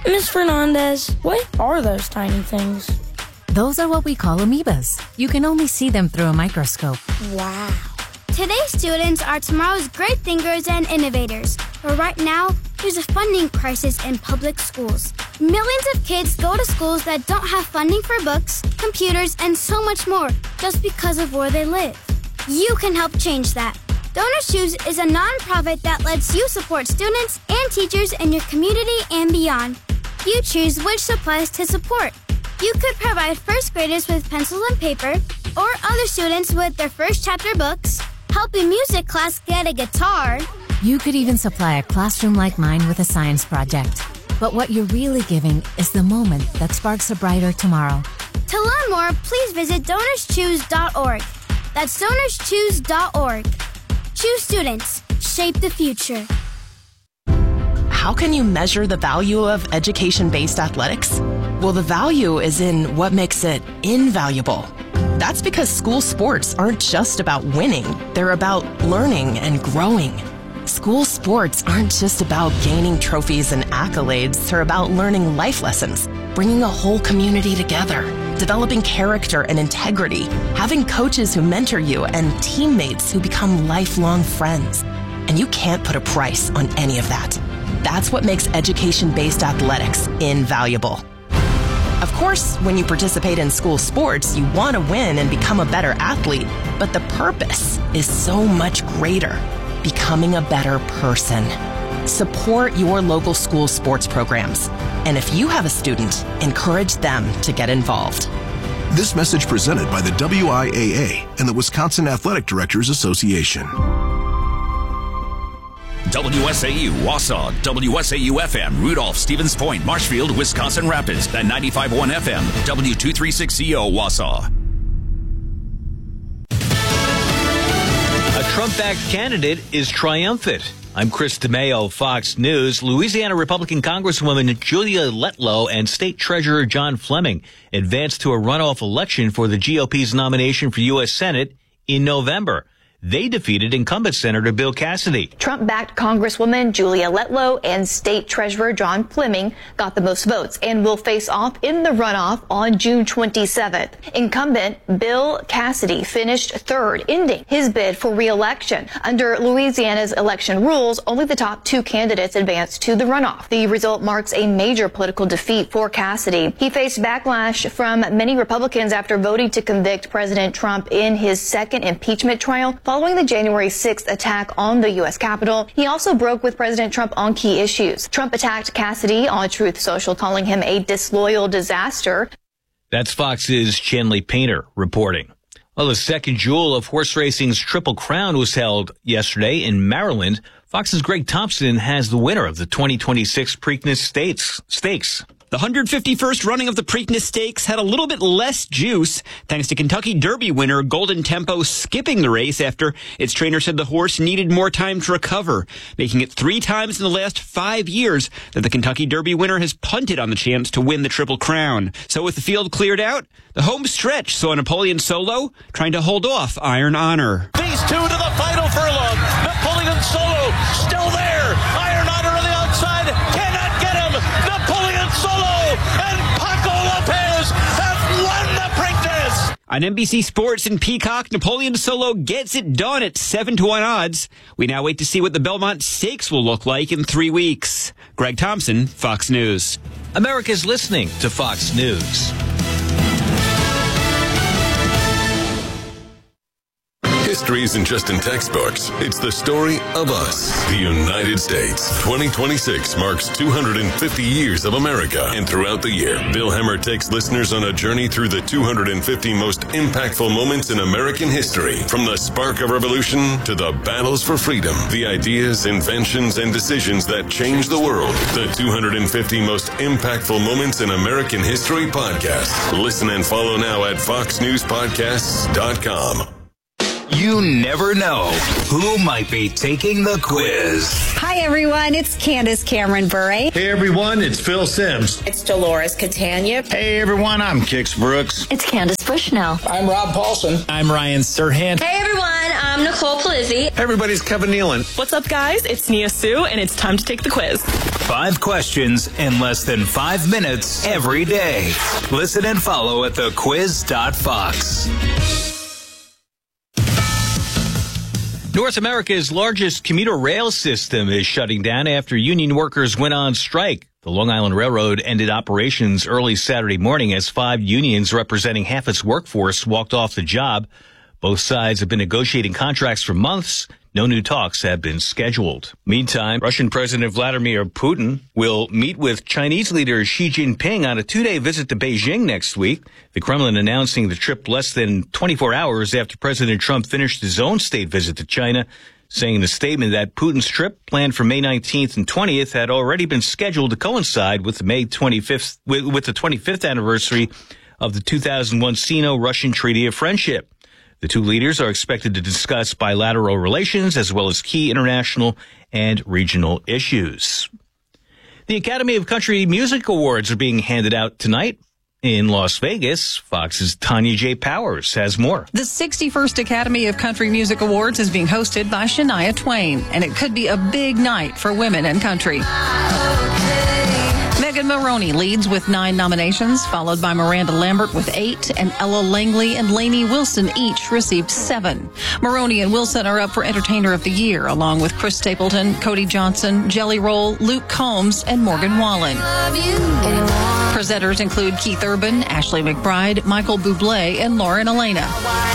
Miss Fernandez, what are those tiny things? Those are what we call amoebas. You can only see them through a microscope. Wow. Today's students are tomorrow's great thinkers and innovators. But right now, there's a funding crisis in public schools. Millions of kids go to schools that don't have funding for books, computers, and so much more just because of where they live. You can help change that. Donors Choose is a nonprofit that lets you support students and teachers in your community and beyond. You choose which supplies to support. You could provide first graders with pencils and paper, or other students with their first chapter books, help a music class get a guitar. You could even supply a classroom like mine with a science project. But what you're really giving is the moment that sparks a brighter tomorrow. To learn more, please visit DonorsChoose.org. That's DonorsChoose.org. Choose students. Shape the future. How can you measure the value of education-based athletics? Well, the value is in what makes it invaluable. That's because school sports aren't just about winning. They're about learning and growing. School sports aren't just about gaining trophies and accolades. They're about learning life lessons, bringing a whole community together, developing character and integrity, having coaches who mentor you, and teammates who become lifelong friends. And you can't put a price on any of that. That's what makes education-based athletics invaluable. Of course, when you participate in school sports, you want to win and become a better athlete, but the purpose is so much greater, becoming a better person. Support your local school sports programs. And if you have a student, encourage them to get involved. This message presented by the WIAA and the Wisconsin Athletic Directors Association. WSAU Wausau, WSAU-FM, Rudolph, Stevens Point, Marshfield, Wisconsin Rapids, and 95.1 FM, W236CO Wausau. A Trump-backed candidate is triumphant. I'm Chris DeMayo, Fox News. Louisiana Republican Congresswoman Julia Letlow and State Treasurer John Fleming advanced to a runoff election for the GOP's nomination for U.S. Senate in November. They defeated incumbent Senator Bill Cassidy. Trump-backed Congresswoman Julia Letlow and State Treasurer John Fleming got the most votes and will face off in the runoff on June 27th. Incumbent Bill Cassidy finished third, ending his bid for re-election. Under Louisiana's election rules, only the top two candidates advanced to the runoff. The result marks a major political defeat for Cassidy. He faced backlash from many Republicans after voting to convict President Trump in his second impeachment trial following the January 6th attack on the U.S. Capitol. He also broke with President Trump on key issues. Trump attacked Cassidy on Truth Social, calling him a disloyal disaster. That's Fox's Chenley Painter reporting. Well, the second jewel of horse racing's Triple Crown was held yesterday in Maryland. Fox's Greg Thompson has the winner of the 2026 Preakness Stakes. The 151st running of the Preakness Stakes had a little bit less juice thanks to Kentucky Derby winner Golden Tempo skipping the race after its trainer said the horse needed more time to recover, making it 3 times in the last 5 years that the Kentucky Derby winner has punted on the chance to win the Triple Crown. So with the field cleared out, the home stretch saw Napoleon Solo trying to hold off Iron Honor. These two to the final furlong. Napoleon Solo still there. Iron Honor on the outside cannot get him. Napoleon Solo and Paco Lopez have won the Preakness. On NBC Sports and Peacock, Napoleon Solo gets it done at 7-1 odds. We now wait to see what the Belmont Stakes will look like in 3 weeks. Greg Thompson, Fox News. America's listening to Fox News. History isn't just in textbooks. It's the story of us, the United States. 2026 marks 250 years of America. And throughout the year, Bill Hemmer takes listeners on a journey through the 250 most impactful moments in American history. From the spark of revolution to the battles for freedom, the ideas, inventions, and decisions that changed the world. The 250 most impactful moments in American history podcast. Listen and follow now at foxnewspodcasts.com. You never know who might be taking the quiz. Hi, everyone. It's Candace Cameron Bure. Hey, everyone. It's Phil Sims. It's Dolores Catania. Hey, everyone. I'm Kix Brooks. It's Candace Bushnell. I'm Rob Paulson. I'm Ryan Serhant. Hey, everyone. I'm Nicole Palizzi. Hey, everybody. It's Kevin Nealon. What's up, guys? It's Nia Sue, and it's time to take the quiz. 5 questions in less than 5 minutes every day. Listen and follow at thequiz.fox. North America's largest commuter rail system is shutting down after union workers went on strike. The Long Island Railroad ended operations early Saturday morning as 5 unions representing half its workforce walked off the job. Both sides have been negotiating contracts for months. No new talks have been scheduled. Meantime, Russian President Vladimir Putin will meet with Chinese leader Xi Jinping on a 2-day visit to Beijing next week. The Kremlin announcing the trip less than 24 hours after President Trump finished his own state visit to China, saying in a statement that Putin's trip, planned for May 19th and 20th, had already been scheduled to coincide with the May 25th, with the 25th anniversary of the 2001 Sino-Russian Treaty of Friendship. The two leaders are expected to discuss bilateral relations as well as key international and regional issues. The Academy of Country Music Awards are being handed out tonight in Las Vegas. Fox's Tanya J. Powers has more. The 61st Academy of Country Music Awards is being hosted by Shania Twain, and it could be a big night for women in country. Megan Maroney leads with 9 nominations, followed by Miranda Lambert with 8, and Ella Langley and Lainey Wilson each received 7. Maroney and Wilson are up for Entertainer of the Year, along with Chris Stapleton, Cody Johnson, Jelly Roll, Luke Combs, and Morgan Wallen. Presenters include Keith Urban, Ashley McBride, Michael Bublé, and Lauren Elena.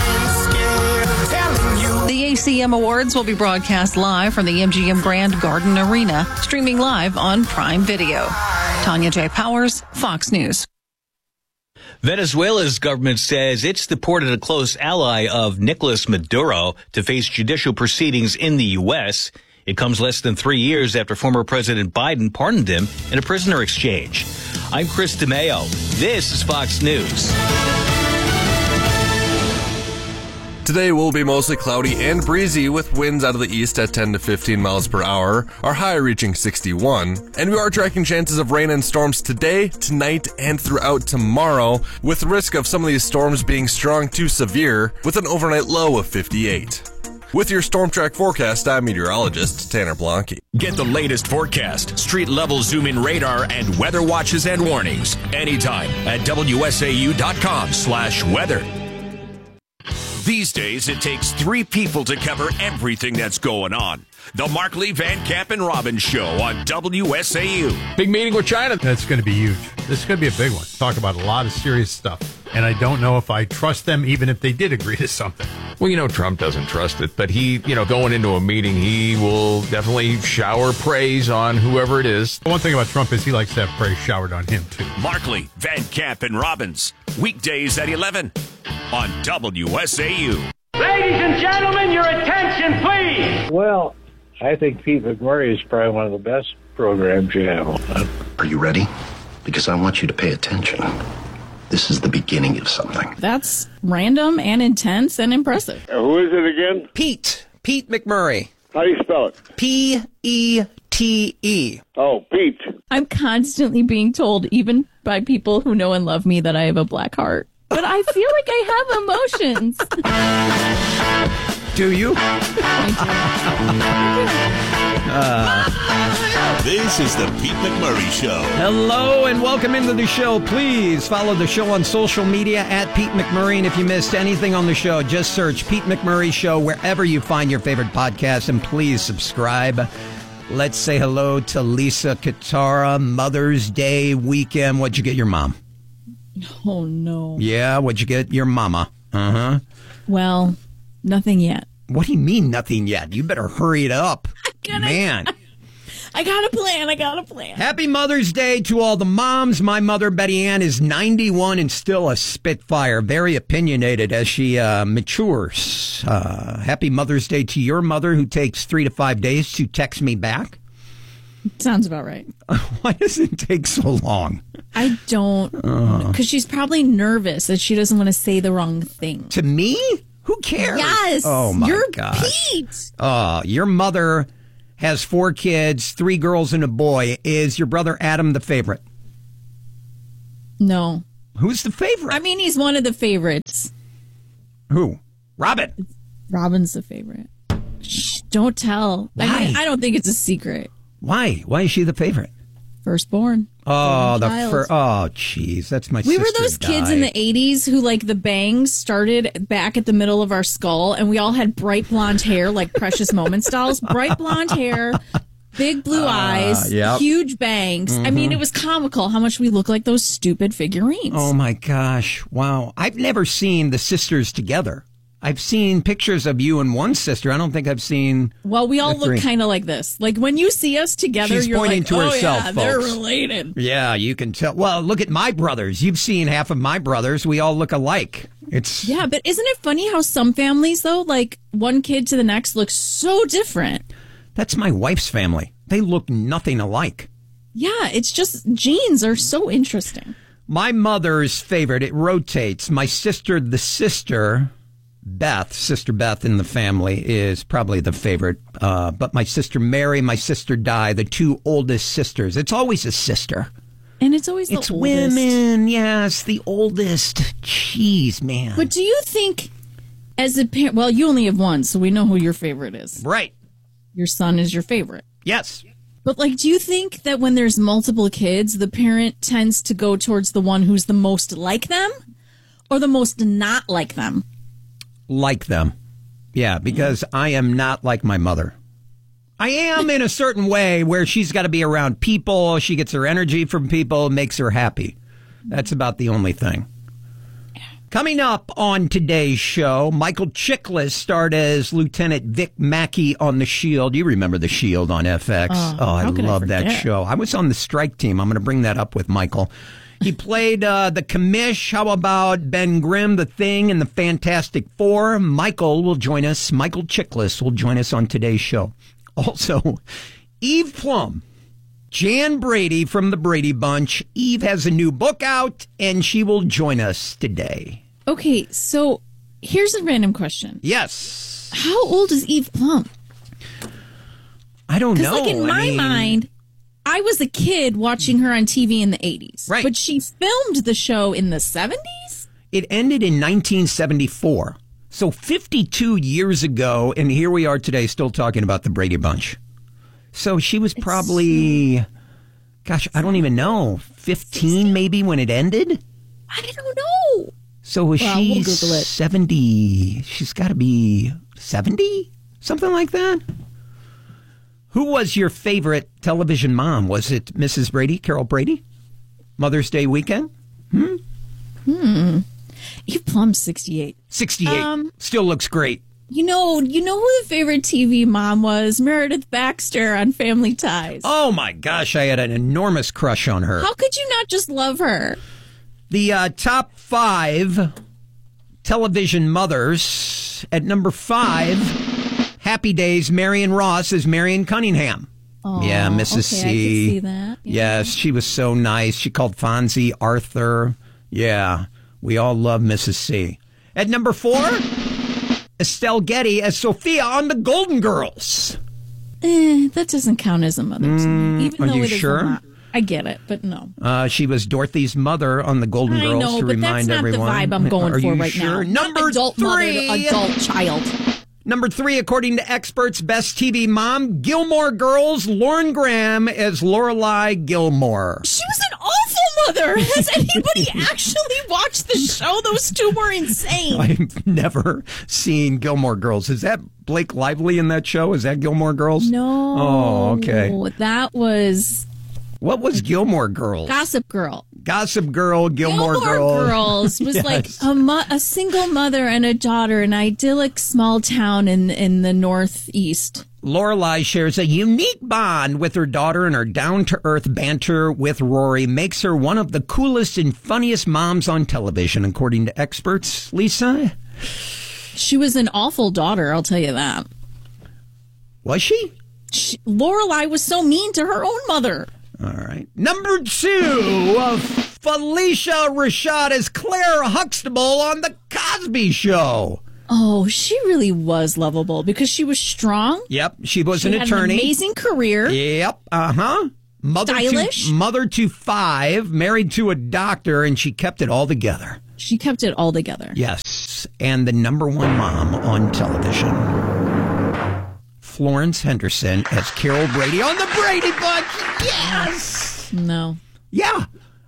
The ACM Awards will be broadcast live from the MGM Grand Garden Arena, streaming live on Prime Video. Tanya J. Powers, Fox News. Venezuela's government says it's deported a close ally of Nicolas Maduro to face judicial proceedings in the U.S. It comes less than 3 years after former President Biden pardoned him in a prisoner exchange. I'm Chris DeMeo. This is Fox News. Today will be mostly cloudy and breezy with winds out of the east at 10 to 15 miles per hour, our high reaching 61. And we are tracking chances of rain and storms today, tonight, and throughout tomorrow, with the risk of some of these storms being strong to severe, with an overnight low of 58. With your Storm Track forecast, I'm meteorologist Tanner Blanke. Get the latest forecast, street-level zoom-in radar, and weather watches and warnings anytime at WSAU.com/weather. These days, it takes 3 people to cover everything that's going on. The Markley, Van Camp, and Robbins Show on WSAU. Big meeting with China. That's going to be huge. This is going to be a big one. Talk about a lot of serious stuff. And I don't know if I trust them, even if they did agree to something. Well, Trump doesn't trust it, but he, going into a meeting, he will definitely shower praise on whoever it is. One thing about Trump is he likes to have praise showered on him, too. Markley, Van Camp, and Robbins. Weekdays at 11 on WSAU. Ladies and gentlemen, your attention, please. Well, I think Pete McMurray is probably one of the best programs you have on. Are you ready? Because I want you to pay attention. This is the beginning of something. That's random and intense and impressive. Who is it again? Pete McMurray. How do you spell it? P-E-T-E. Oh, Pete. I'm constantly being told, even by people who know and love me, that I have a black heart. But I feel like I have emotions. Do you? This is the Pete McMurray Show. Hello and welcome into the show. Please follow the show on social media at Pete McMurray. And if you missed anything on the show, just search Pete McMurray Show wherever you find your favorite podcast. And please subscribe. Let's say hello to Lisa Katara. Mother's Day weekend. What'd you get your mom? Oh, no. Yeah, what'd you get your mama? Uh-huh. Well, nothing yet. What do you mean nothing yet? You better hurry it up. Man. I got a plan. Happy Mother's Day to all the moms. My mother, Betty Ann, is 91 and still a spitfire. Very opinionated as she matures. Happy Mother's Day to your mother, who takes 3 to 5 days to text me back. Sounds about right. Why does it take so long? I don't. Because she's probably nervous that she doesn't want to say the wrong thing. To me? Who cares? Yes. Oh, my You're gosh. Pete. Your mother has 4 kids, 3 girls and a boy. Is your brother Adam the favorite? No. Who's the favorite? I mean, he's one of the favorites. Who? Robin. Robin's the favorite. Shh, don't tell. Why? I mean, I don't think it's a secret. Why? Why is she the favorite? Firstborn. Oh, Child. jeez, that's my. We were sister those kids died. in the 80s who, like, the bangs started back at the middle of our skull, and we all had bright blonde hair, like Precious Moments dolls. Bright blonde hair, big blue eyes, yep. huge bangs. I mean, it was comical how much we look like those stupid figurines. Oh, my gosh. Wow. I've never seen the sisters together. I've seen pictures of you and one sister. I don't think I've seen. Well, we all the look three. kind of like this. Like, when you see us together, She's you're pointing like, to oh, herself, yeah, they're folks. related. Yeah, you can tell. Well, look at my brothers. You've seen half of my brothers. We all look alike. It's Yeah, but isn't it funny how some families, though, like, one kid to the next looks so different? That's my wife's family. They look nothing alike. Yeah, it's just genes are so interesting. My mother's favorite, it rotates. My sister, the sister, Beth, Sister Beth in the family is probably the favorite. But my sister Mary, my sister Di, the two oldest sisters. It's always a sister. And it's always the It's oldest. women, yes, the oldest. Jeez, man. But do you think, as a parent, well, you only have one, so we know who your favorite is. Right. Your son is your favorite. Yes. But, like, do you think that when there's multiple kids, the parent tends to go towards the one who's the most like them or the most not like them? Like them. Yeah, because I am not like my mother. I am in a certain way where she's got to be around people. She gets her energy from people, makes her happy. That's about the only thing. Coming up on today's show, Michael Chiklis starred as Lieutenant Vic Mackey on The Shield. You remember The Shield on FX. I love that show. I was on the strike team. I'm going to bring that up with Michael. He played the commish. How about Ben Grimm, The Thing, and the Fantastic Four? Michael will join us. Michael Chiklis will join us on today's show. Also, Eve Plum, Jan Brady from the Brady Bunch. Eve has a new book out, and she will join us today. Okay, so here's a random question. Yes. How old is Eve Plum? I don't know. Because, like, in my mind, I was a kid watching her on TV in the 80s. Right. But she filmed the show in the 70s? It ended in 1974. So 52 years ago, and here we are today still talking about the Brady Bunch. So she was probably, gosh, I don't even know, 15 maybe when it ended? I don't know. So was Well, she we'll Google it. 70? She's got to be 70? Something like that? Who was your favorite television mom? Was it Mrs. Brady, Carol Brady? Mother's Day weekend? Eve Plum's 68. 68. Still looks great. You know who the favorite TV mom was? Meredith Baxter on Family Ties. Oh my gosh, I had an enormous crush on her. How could you not just love her? The top 5 television mothers. At number 5, Happy Days, Marion Ross as Marion Cunningham. Oh, yeah, Mrs. okay, C. I could see that. Yeah. Yes, she was so nice. She called Fonzie Arthur. Yeah, we all love Mrs. C. At number 4, Estelle Getty as Sophia on The Golden Girls. That doesn't count as a mother to me. Even Are though you it is sure? not. I get it, but no. She was Dorothy's mother on The Golden I Girls know, to but remind that's not everyone. the vibe I'm going Are for you right sure? now. Number Not adult 3. mother to adult child. Number 3, according to experts, best TV mom, Gilmore Girls, Lauren Graham as Lorelai Gilmore. She was an awful mother. Has anybody actually watched the show? Those two were insane. I've never seen Gilmore Girls. Is that Blake Lively in that show? Is that Gilmore Girls? No. Oh, okay. That was What was Gilmore Girls? Gossip Girl. Gossip Girl, Gilmore Girls was Yes. like a single mother and a daughter in an idyllic small town in the Northeast. Lorelai shares a unique bond with her daughter, and her down-to-earth banter with Rory makes her one of the coolest and funniest moms on television, according to experts. Lisa? She was an awful daughter, I'll tell you that. Was she? Lorelai was so mean to her own mother. All right. Number 2, Felicia Rashad as Claire Huxtable on The Cosby Show. Oh, she really was lovable because she was strong. Yep, she was She an had attorney. An amazing career. Yep, Stylish. Mother to 5, married to a doctor, and she kept it all together. She kept it all together. Yes, and the number 1 mom on television, Florence Henderson as Carol Brady on The Brady Bunch. Yes! No. Yeah,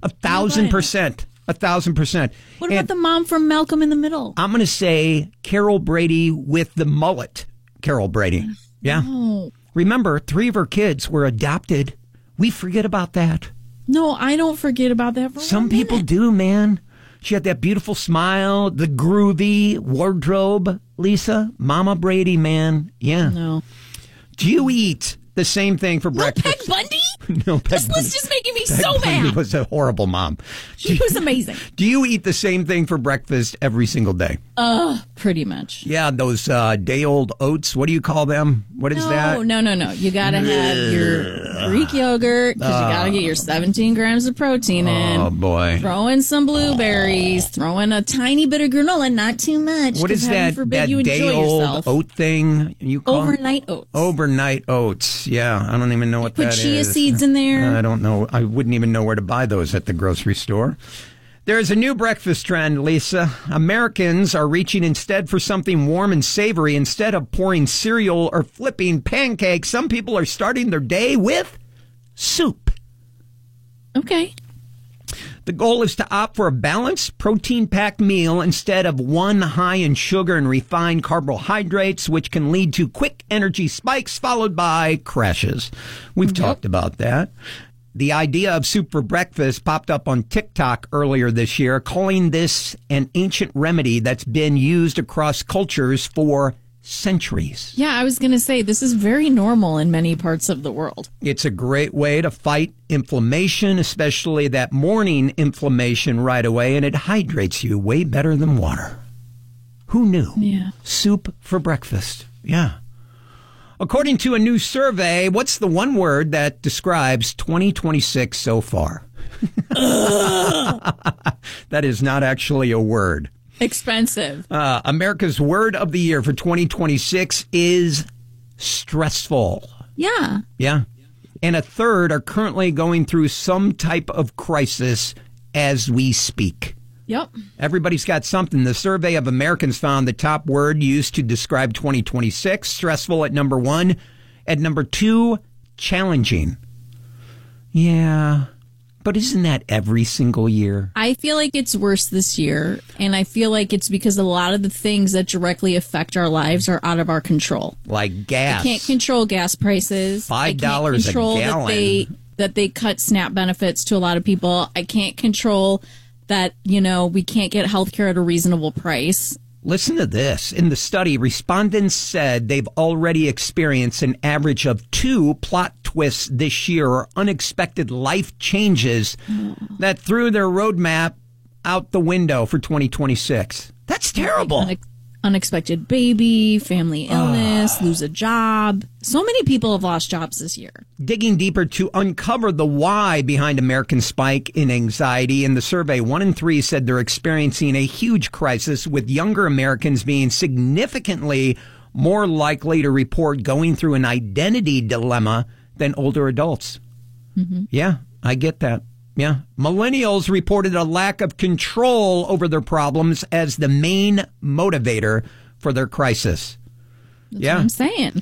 1,000%. 1,000%. What about the mom from Malcolm in the Middle? I'm going to say Carol Brady with the mullet. Carol Brady. Yeah. No. Remember, 3 of her kids were adopted. We forget about that. No, I don't forget about that for Some people do, man. She had that beautiful smile, the groovy wardrobe, Lisa. Mama Brady, man. Yeah. No. Do you eat the same thing for breakfast? Peg Bundy? No, Peg This Bundy. list is making me Peg so Bundy mad. was a horrible mom. She was amazing. Do you eat the same thing for breakfast every single day? Pretty much. Yeah, those day-old oats. What do you call them? What is that? No. You got to have your Greek yogurt because you got to get your 17 grams of protein in. Oh, boy. Throw in some blueberries. Throw in a tiny bit of granola, not too much. What is 'cause heaven that forbid you enjoy day-old yourself. oat thing you call Overnight oats. Overnight oats. Yeah, I don't even know what Put that is. chia seeds in there. I don't know. I wouldn't even know where to buy those at the grocery store. There's a new breakfast trend, Lisa. Americans are reaching instead for something warm and savory. Instead of pouring cereal or flipping pancakes, some people are starting their day with soup. Okay. The goal is to opt for a balanced, protein-packed meal instead of one high in sugar and refined carbohydrates, which can lead to quick energy spikes followed by crashes. We've talked about that. The idea of soup for breakfast popped up on TikTok earlier this year, calling this an ancient remedy that's been used across cultures for centuries. Yeah, I was going to say, this is very normal in many parts of the world. It's a great way to fight inflammation, especially that morning inflammation right away, and it hydrates you way better than water. Who knew? Yeah. Soup for breakfast. Yeah. According to a new survey, what's the one word that describes 2026 so far? That is not actually a word. Expensive. America's word of the year for 2026 is stressful. Yeah. Yeah. And a third are currently going through some type of crisis as we speak. Yep. Everybody's got something. The survey of Americans found the top word used to describe 2026, stressful at number 1. At number 2, challenging. Yeah. But isn't that every single year? I feel like it's worse this year, and I feel like it's because a lot of the things that directly affect our lives are out of our control. Like gas. I can't control gas prices. $5 a gallon. That they cut SNAP benefits to a lot of people. I can't control that, we can't get health care at a reasonable price. Listen to this. In the study, respondents said they've already experienced an average of 2 plot twists this year or unexpected life changes that threw their roadmap out the window for 2026. That's terrible. Unexpected baby, family illness, lose a job. So many people have lost jobs this year. Digging deeper to uncover the why behind American spike in anxiety, in the survey, 1 in 3 said they're experiencing a huge crisis, with younger Americans being significantly more likely to report going through an identity dilemma than older adults. Mm-hmm. Yeah, I get that. Yeah. Millennials reported a lack of control over their problems as the main motivator for their crisis. That's what I'm saying.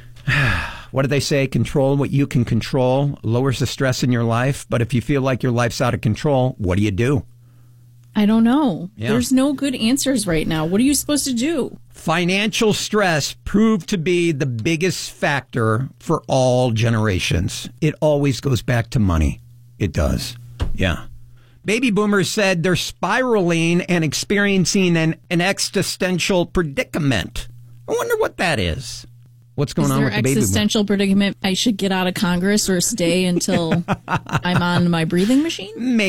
What do they say? Control what you can control lowers the stress in your life. But if you feel like your life's out of control, what do you do? I don't know. Yeah. There's no good answers right now. What are you supposed to do? Financial stress proved to be the biggest factor for all generations. It always goes back to money. It does. Yeah. Baby boomers said they're spiraling and experiencing an existential predicament. I wonder what that is. What's going on with the baby boomers? Existential predicament? I should get out of Congress or stay until I'm on my breathing machine?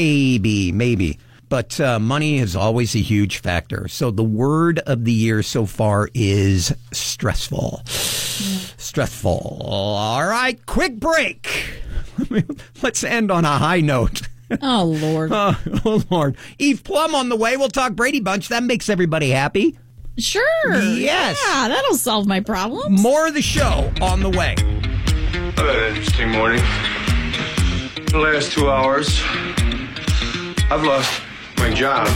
Maybe. But money is always a huge factor. So the word of the year so far is stressful. Yeah. Stressful. All right, quick break. Let's end on a high note. Oh, Lord. Oh, Lord. Eve Plum on the way. We'll talk Brady Bunch. That makes everybody happy. Sure. Yes. Yeah, that'll solve my problems. More of the show on the way. I've had an interesting morning. The last 2 hours, I've lost my job,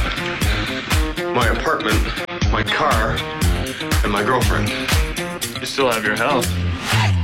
my apartment, my car, and my girlfriend. You still have your health.